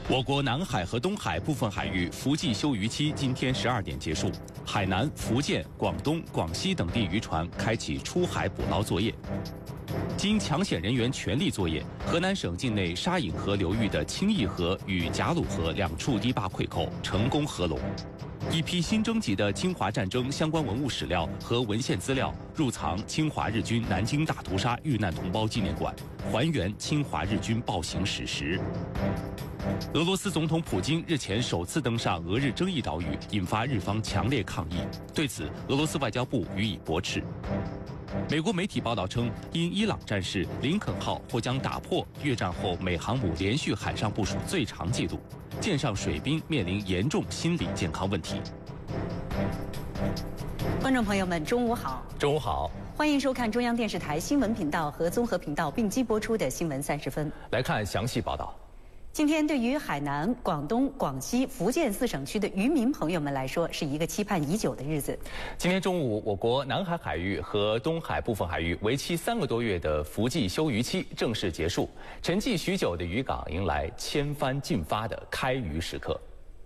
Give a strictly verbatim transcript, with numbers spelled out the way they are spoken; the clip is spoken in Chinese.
我国南海和东海部分海域伏季休渔期今天十二点结束，海南、福建、广东、广西等地渔船开启出海捕捞作业。经抢险人员全力作业，河南省境内沙隐河流域的清义河与贾鲁河两处堤坝溃口成功合拢。一批新征集的侵华战争相关文物史料和文献资料入藏侵华日军南京大屠杀遇难同胞纪念馆，还原侵华日军暴行史实。俄罗斯总统普京日前首次登上俄日争议岛屿，引发日方强烈抗议。对此，俄罗斯外交部予以驳斥。美国媒体报道称，因伊朗战事林肯号或将打破越战后美航母连续海上部署最长纪录，舰上水兵面临严重心理健康问题。 观众朋友们，中午好！ 中午好， 欢迎收看中央电视台新闻频道和综合频道并机播出的新闻三十分。 来看详细报道。 今天对于海南、广东、广西、福建四省区的渔民朋友们来说，是一个期盼已久的日子。 今天中午，我国南海海域和东海部分海域为期三个多月的伏季休渔期正式结束，沉寂许久的渔港迎来千帆竞发的开渔时刻。